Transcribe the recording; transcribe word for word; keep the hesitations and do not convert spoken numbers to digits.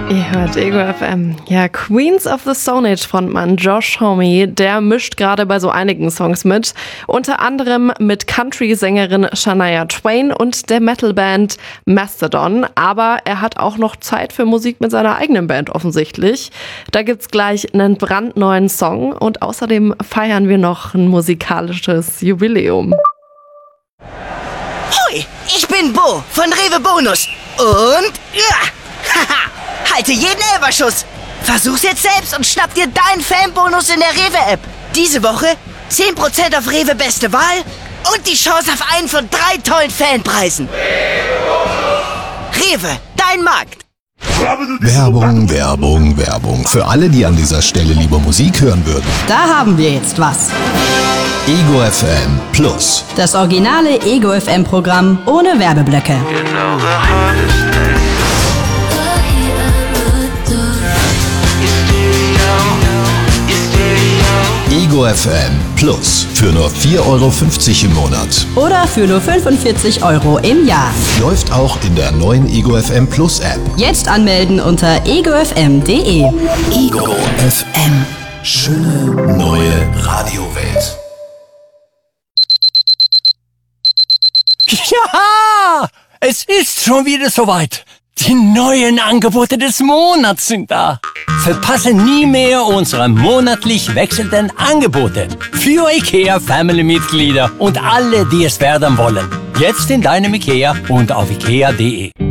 Ihr hört Ego F M. Ja, Queens of the Stone Age Frontmann Josh Homme, der mischt gerade bei so einigen Songs mit. Unter anderem mit Country-Sängerin Shania Twain und der Metalband Mastodon. Aber er hat auch noch Zeit für Musik mit seiner eigenen Band offensichtlich. Da gibt's gleich einen brandneuen Song und außerdem feiern wir noch ein musikalisches Jubiläum. Hoi, ich bin Bo von Rewe Bonus und ja, haha, halte jeden Elferschuss. Versuch's jetzt selbst und schnapp dir deinen Fanbonus in der Rewe-App. Diese Woche zehn Prozent auf Rewe Beste Wahl und die Chance auf einen von drei tollen Fanpreisen. Rewe, dein Markt. Werbung, Werbung, Werbung. Für alle, die an dieser Stelle lieber Musik hören würden. Da haben wir jetzt was. Ego F M Plus. Das originale Ego F M-Programm ohne Werbeblöcke. Ego F M Plus für nur vier Euro fünfzig im Monat. Oder für nur fünfundvierzig Euro im Jahr. Läuft auch in der neuen Ego F M Plus App. Jetzt anmelden unter ego f m punkt d e. Ego F M. Schöne neue Radiowelt. Ja, es ist schon wieder soweit. Die neuen Angebote des Monats sind da. Verpasse nie mehr unsere monatlich wechselnden Angebote für IKEA Family-Mitglieder und alle, die es werden wollen. Jetzt in deinem IKEA und auf ikea punkt de.